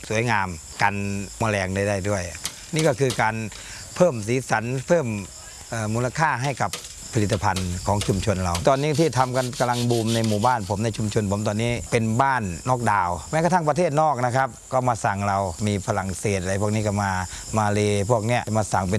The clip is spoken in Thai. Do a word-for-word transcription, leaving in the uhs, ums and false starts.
สวยงามกันแมลงได้ได้ด้วยนี่ก็คือการเพิ่มสีสันเพิ่มมูลค่าให้กับผลิตภัณฑ์ของชุมชนเราตอนนี้ที่ทำกันกำลังบูมในหมู่บ้านผมในชุมชนผมตอนนี้เป็นบ้านนอกดาวแม้กระทั่งประเทศนอกนะครับก็มาสั่งเรามีฝรั่งเศสอะไรพวกนี้ก็มามาเลพวกเนี้ยมาสั่งเป็น